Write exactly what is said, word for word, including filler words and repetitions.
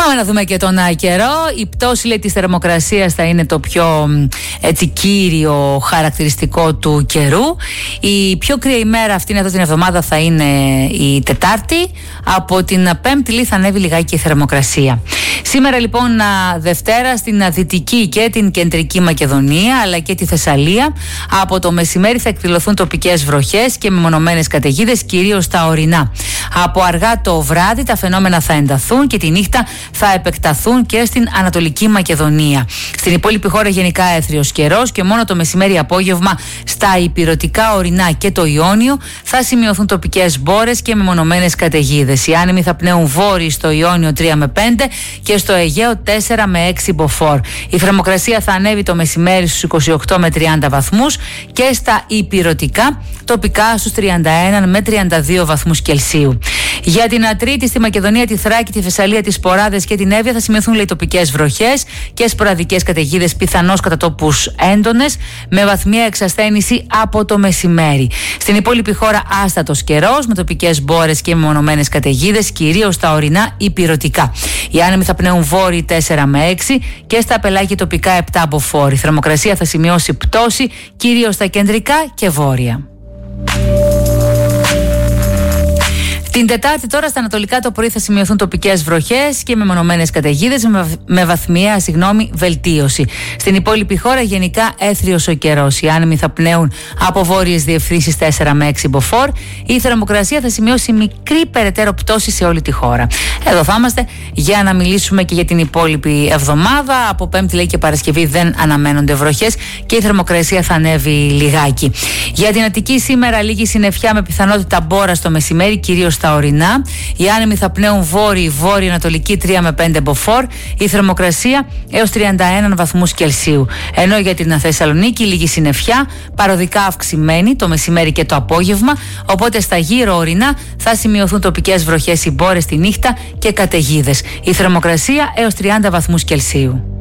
Πάμε να δούμε και τον καιρό. Η πτώση, λέει, της θερμοκρασίας θα είναι το πιο έτσι, κύριο χαρακτηριστικό του καιρού. Η πιο κρύα ημέρα αυτήν εδώ την εβδομάδα θα είναι η Τετάρτη. Από την Πέμπτη, λέει, θα ανέβει λιγάκι η θερμοκρασία. Σήμερα λοιπόν Δευτέρα στην Δυτική και την Κεντρική Μακεδονία αλλά και τη Θεσσαλία από το μεσημέρι θα εκδηλωθούν τοπικές βροχές και μεμονωμένες καταιγίδες, κυρίως στα ορεινά. Από αργά το βράδυ τα φαινόμενα θα ενταθούν και τη νύχτα θα επεκταθούν και στην Ανατολική Μακεδονία. Στην υπόλοιπη χώρα γενικά έθριος καιρός και μόνο το μεσημέρι απόγευμα στα ηπειρωτικά ορεινά και το Ιόνιο θα σημειωθούν τοπικές μπόρες και μεμονωμένες καταιγίδες. Οι άνεμοι θα πνέουν βόρειοι στο Ιόνιο τρία με πέντε και στο Αιγαίο τέσσερα με έξι μποφόρ. Η θερμοκρασία θα ανέβει το μεσημέρι στους είκοσι οκτώ με τριάντα βαθμούς και στα ηπειρωτικά τοπικά στους τριάντα ένα με τριάντα δύο βαθμούς Κελσίου. Για την Τρίτη στη Μακεδονία, τη Θράκη, τη Θεσσαλία, τις Ποράδες και την Εύβοια θα σημειωθούν, λέει, τοπικές βροχές και σποραδικές καταιγίδες, πιθανώς κατά τόπους έντονες, με βαθμία εξασθένηση από το μεσημέρι. Στην υπόλοιπη χώρα άστατος καιρός με τοπικές μπόρες και μεμονωμένες καταιγίδες, κυρίως στα ορεινά ηπειρωτικά. Οι άνεμοι θα πνέουν βόρειοι τέσσερα με έξι και στα πελάγια τοπικά επτά μποφόρ. Η θερμοκρασία θα σημειώσει πτώση, κυρίως στα κεντρικά και βόρεια. Την Τετάρτη τώρα στα ανατολικά το πρωί θα σημειωθούν τοπικές βροχές και μεμονωμένες καταιγίδες με, με βαθμιαία συγγνώμη, βελτίωση. Στην υπόλοιπη χώρα γενικά έθριος ο καιρός. Οι άνεμοι θα πνέουν από βόρειες διευθύνσεις τέσσερα με έξι μποφόρ. Η θερμοκρασία θα σημειώσει μικρή περαιτέρω πτώση σε όλη τη χώρα. Εδώ θα είμαστε για να μιλήσουμε και για την υπόλοιπη εβδομάδα. Από Πέμπτη, λέει, και Παρασκευή δεν αναμένονται βροχές και η θερμοκρασία θα ανέβει λιγάκι. Για την Αττική σήμερα λίγη συννεφιά με πιθανότητα μπόρα στο μεσημέρι, κυρίως στα ορεινά. Οι άνεμοι θα πνέουν βόρειοι, βόρειο-ανατολική τρία με πέντε μποφόρ. Η θερμοκρασία έως τριάντα ένα βαθμούς Κελσίου. Ενώ για την Θεσσαλονίκη λίγη συννεφιά, παροδικά αυξημένη το μεσημέρι και το απόγευμα. Οπότε στα γύρω ορεινά θα σημειωθούν τοπικές βροχές ή μπόρες τη νύχτα και καταιγίδες. Η θερμοκρασία έως τριάντα βαθμούς Κελσίου.